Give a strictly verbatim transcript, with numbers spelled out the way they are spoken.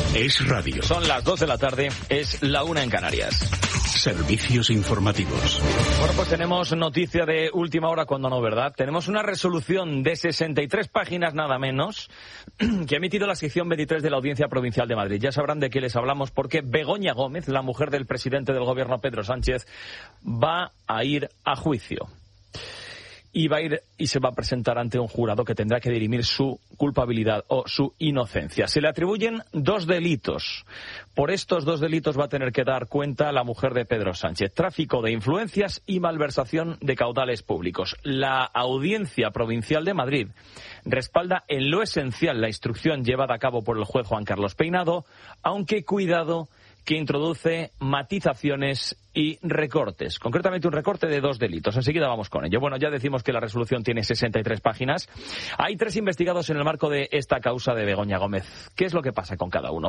Es radio. Son las dos de la tarde, es la una en Canarias. Servicios informativos. Bueno, pues tenemos noticia de última hora, cuando no, ¿verdad? Tenemos una resolución de sesenta y tres páginas nada menos que ha emitido la sección veintitrés de la Audiencia Provincial de Madrid. Ya sabrán de qué les hablamos porque Begoña Gómez, la mujer del presidente del gobierno Pedro Sánchez, va a ir a juicio. Y va a ir y se va a presentar ante un jurado que tendrá que dirimir su culpabilidad o su inocencia. Se le atribuyen dos delitos. Por estos dos delitos va a tener que dar cuenta la mujer de Pedro Sánchez: tráfico de influencias y malversación de caudales públicos. La Audiencia Provincial de Madrid respalda en lo esencial la instrucción llevada a cabo por el juez Juan Carlos Peinado, aunque cuidado que introduce matizaciones y recortes, concretamente un recorte de dos delitos. Enseguida vamos con ello. Bueno, ya decimos que la resolución tiene sesenta y tres páginas. Hay tres investigados en el marco de esta causa de Begoña Gómez. ¿Qué es lo que pasa con cada uno?